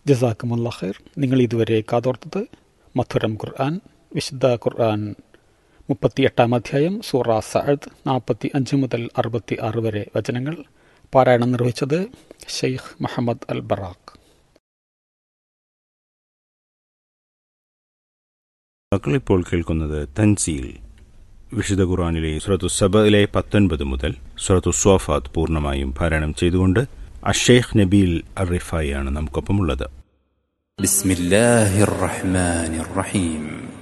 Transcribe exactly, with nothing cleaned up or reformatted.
ജസാക്കുമുല്ലാ ഖൈർ. നിങ്ങൾ ഇതുവരെ കാതോർത്തത് മധുരം ഖുർആൻ, വിശുദ്ധ ഖുർആൻ മുപ്പത്തി എട്ടാം അധ്യായം സൂറ സഅദ് നാൽപ്പത്തി അഞ്ച് മുതൽ അറുപത്തി ആറ് വരെ വചനങ്ങൾ പാരായണം നിർവഹിച്ചത് ഷെയ്ഖ് മുഹമ്മദ് അൽ ബറാഖ്. മക്കൾ ഇപ്പോൾ കേൾക്കുന്നത് തൻസീൽ. വിശുദ്ധ ഖുർആനിലെ സൂറത്തു സബയിലെ പത്തൊൻപത് മുതൽ സൂറത്തു സ്വാഫാത്ത് പൂർണ്ണമായും പാരായണം ചെയ്തുകൊണ്ട് അഷേഖ് നബീൽ അർ റിഫായി ആണ് നമുക്കൊപ്പമുള്ളത്. ബിസ്മില്ലാഹിർ റഹ്മാനിർ റഹീം.